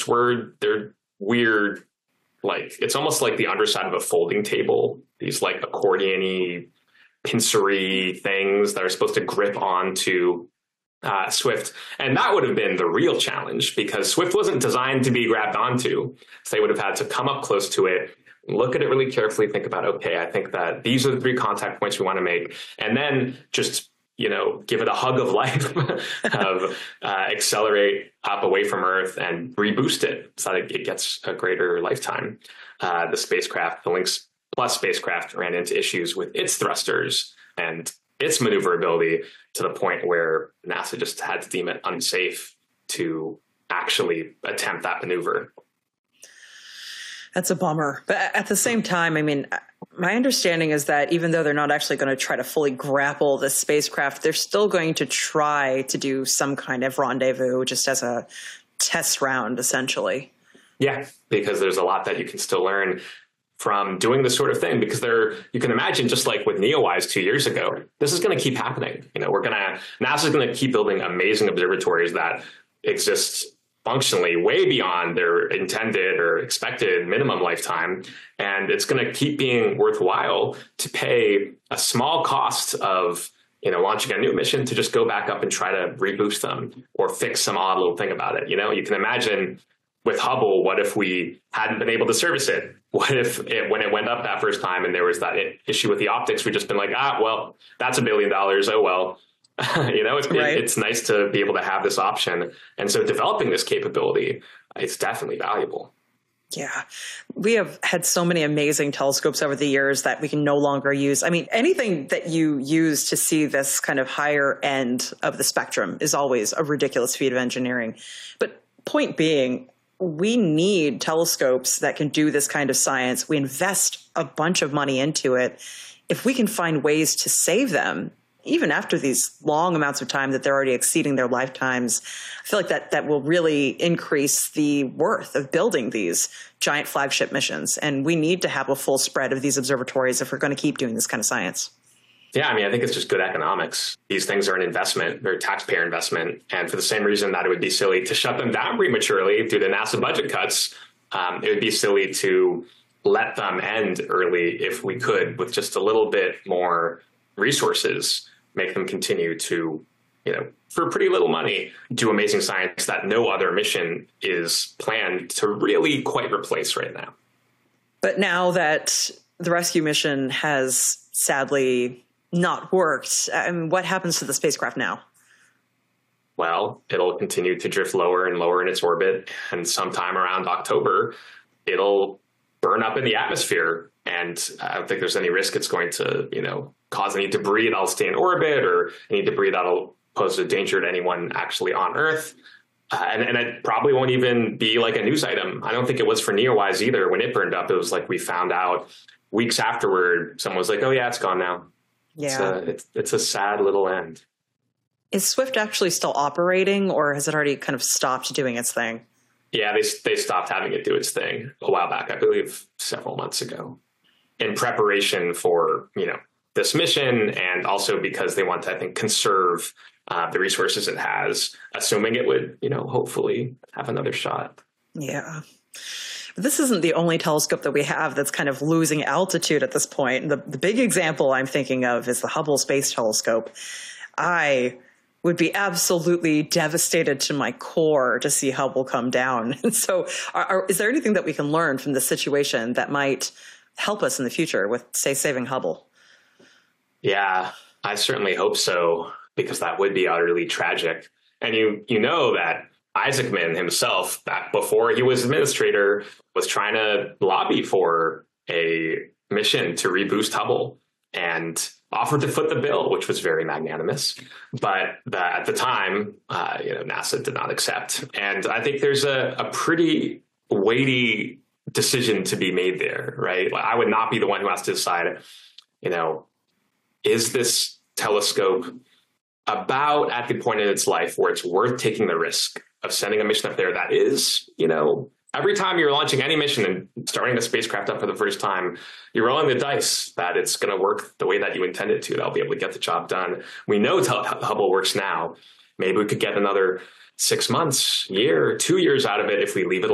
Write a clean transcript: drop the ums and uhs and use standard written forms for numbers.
things they're weird. Like, it's almost like the underside of a folding table. These like accordion-y, pincery things that are supposed to grip onto Swift. And that would have been the real challenge because Swift wasn't designed to be grabbed onto. So they would have had to come up close to it, look at it really carefully, think about, okay, I think that these are the 3 contact points we want to make. And then just, give it a hug of life of accelerate up away from Earth and reboost it so that it gets a greater lifetime. The Lynx Plus spacecraft ran into issues with its thrusters and its maneuverability to the point where NASA just had to deem it unsafe to actually attempt that maneuver. That's a bummer. But at the same time, I mean, my understanding is that even though they're not actually going to try to fully grapple the spacecraft, they're still going to try to do some kind of rendezvous just as a test round, essentially. Yeah, because there's a lot that you can still learn from doing this sort of thing, because you can imagine, just like with NEOWISE 2 years ago, this is going to keep happening. NASA's going to keep building amazing observatories that exist functionally way beyond their intended or expected minimum lifetime. And it's going to keep being worthwhile to pay a small cost of launching a new mission to just go back up and try to reboost them or fix some odd little thing about it. You can imagine with Hubble, what if we hadn't been able to service it? What if when it went up that first time and there was that issue with the optics, we'd just been like, well, that's $1 billion. Oh, well. It's nice to be able to have this option. And so developing this capability, it's definitely valuable. Yeah, we have had so many amazing telescopes over the years that we can no longer use. I mean, anything that you use to see this kind of higher end of the spectrum is always a ridiculous feat of engineering. But point being, we need telescopes that can do this kind of science. We invest a bunch of money into it. If we can find ways to save them, even after these long amounts of time that they're already exceeding their lifetimes, I feel like that will really increase the worth of building these giant flagship missions. And we need to have a full spread of these observatories if we're going to keep doing this kind of science. Yeah, I think it's just good economics. These things are an investment, they're a taxpayer investment. And for the same reason that it would be silly to shut them down prematurely due to NASA budget cuts, it would be silly to let them end early if we could, with just a little bit more resources, make them continue to, for pretty little money, do amazing science that no other mission is planned to really quite replace right now. But now that the rescue mission has sadly not worked, what happens to the spacecraft now? Well, it'll continue to drift lower and lower in its orbit, and sometime around October, it'll burn up in the atmosphere. And I don't think there's any risk it's going to, cause any debris that'll stay in orbit or any debris that'll pose a danger to anyone actually on Earth. And it probably won't even be like a news item. I don't think it was for NEOWISE either. When it burned up, it was like we found out weeks afterward, someone was like, oh yeah, it's gone now. Yeah. It's a sad little end. Is Swift actually still operating, or has it already kind of stopped doing its thing? Yeah, they stopped having it do its thing a while back, I believe several months ago, in preparation for, this mission, and also because they want to, I think, conserve the resources it has, assuming it would, hopefully have another shot. Yeah. But this isn't the only telescope that we have that's kind of losing altitude at this point. The big example I'm thinking of is the Hubble Space Telescope. I would be absolutely devastated to my core to see Hubble come down. And so is there anything that we can learn from this situation that might help us in the future with, say, saving Hubble? Yeah, I certainly hope so, because that would be utterly tragic. And you know that Isaacman himself, back before he was administrator, was trying to lobby for a mission to reboost Hubble and offered to foot the bill, which was very magnanimous. But at the time, NASA did not accept. And I think there's a pretty weighty decision to be made there, right? Like, I would not be the one who has to decide, is this telescope about at the point in its life where it's worth taking the risk of sending a mission up there that is, every time you're launching any mission and starting a spacecraft up for the first time, you're rolling the dice that it's going to work the way that you intend it to. That'll be able to get the job done. We know Hubble works now. Maybe we could get another 6 months, year, 2 years out of it if we leave it